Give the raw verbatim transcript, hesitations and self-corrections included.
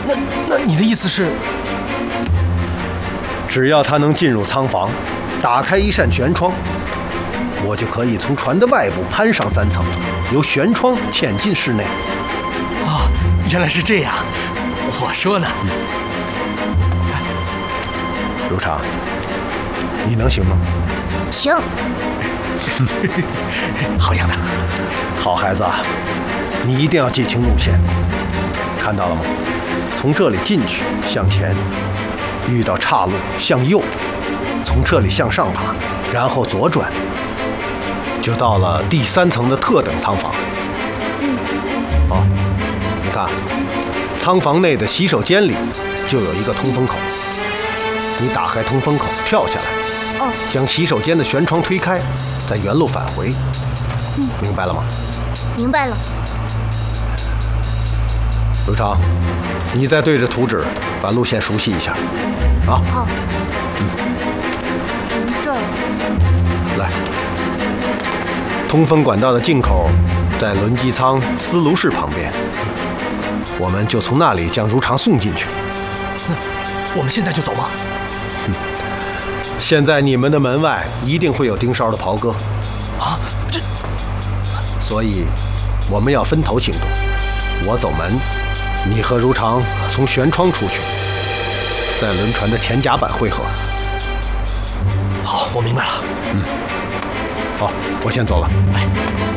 那那你的意思是， 只要他能进入舱房，打开一扇舷窗，我就可以从船的外部攀上三层，由舷窗潜进室内。 啊，原来是这样。我说呢， 如常，你能行吗？ 行。 好样的， 好孩子啊，你一定要记清路线。看到了吗？从这里进去，向前，遇到岔路向右，从这里向上爬，然后左转，就到了第三层的特等舱房。 嗯。 好，你看，舱房内的洗手间里就有一个通风口，你打开通风口，跳下来。 哦， 将洗手间的舷窗推开，再原路返回。 嗯， 明白了吗？ 明白了。 如常，你再对着图纸把路线熟悉一下。啊。 好。 嗯。 从这儿。 来，通风管道的进口在轮机舱司炉室旁边，我们就从那里将如常送进去。 那我们现在就走吗？ 嗯。现在你们的门外一定会有盯梢的袍哥， 啊，这， 所以我们要分头行动。我走门，你和如常从舷窗出去，在轮船的前甲板汇合。 好，我明白了。 嗯，好，我先走了。 哎。